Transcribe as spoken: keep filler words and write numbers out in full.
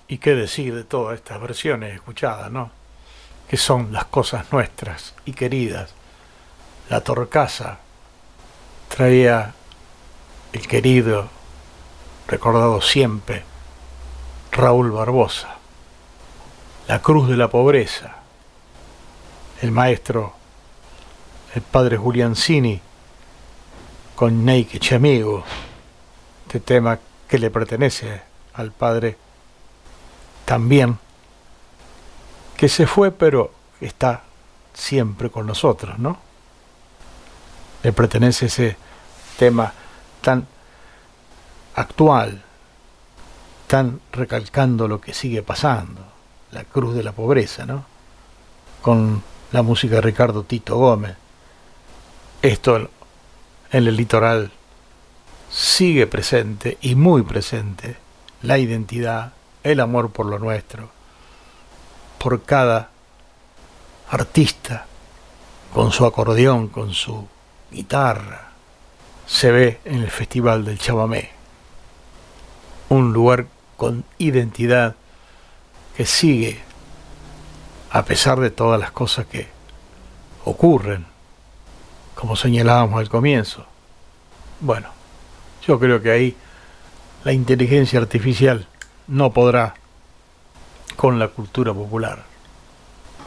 Y qué decir de todas estas versiones escuchadas, ¿no? Que son las cosas nuestras y queridas. La Torcasa traía el querido, recordado siempre, Raúl Barbosa. La Cruz de la Pobreza, el maestro, el padre Juliancini, con Ney Amigo, este tema que le pertenece al padre también, que se fue pero está siempre con nosotros, ¿no? Le pertenece ese tema tan actual, tan recalcando lo que sigue pasando, la cruz de la pobreza, ¿no? Con la música de Ricardo Tito Gómez. Esto en el litoral sigue presente y muy presente, la identidad, el amor por lo nuestro, por cada artista, con su acordeón, con su guitarra, se ve en el Festival del Chamamé. Un lugar con identidad que sigue, a pesar de todas las cosas que ocurren, como señalábamos al comienzo. Bueno, yo creo que ahí la inteligencia artificial no podrá con la cultura popular.